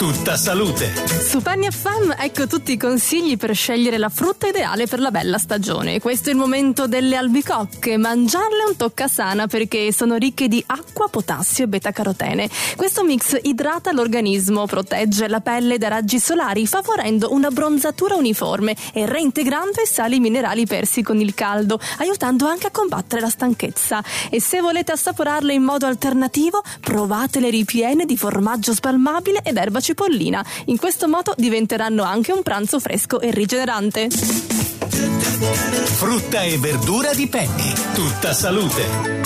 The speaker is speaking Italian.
tutta salute. Su Penny FM ecco tutti i consigli per scegliere la frutta ideale per la bella stagione. Questo è il momento delle albicocche. Mangiarle è un toccasana perché sono ricche di acqua, potassio e beta-carotene. Questo mix idrata l'organismo, protegge la pelle da raggi solari, favorendo una bronzatura uniforme e reintegrando i sali minerali persi con il caldo, aiutando anche a combattere la stanchezza. E se volete assaporarle in modo alternativo, provatele ripiene di formaggio spalmabile ed erba cipollina. In questo modo diventeranno anche un pranzo fresco e rigenerante. Frutta e verdura di Penny, tutta salute.